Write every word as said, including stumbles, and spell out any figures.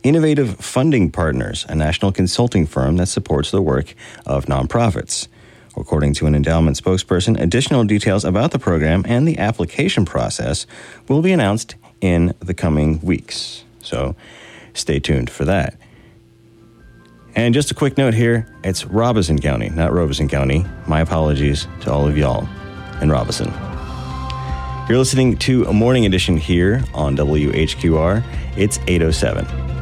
Innovative Funding Partners, a national consulting firm that supports the work of nonprofits. According to an endowment spokesperson, additional details about the program and the application process will be announced in the coming weeks. So stay tuned for that. And just a quick note here, it's Robeson County, not Robeson County. My apologies to all of y'all in Robeson. You're listening to a Morning Edition here on W H Q R. It's eight oh seven.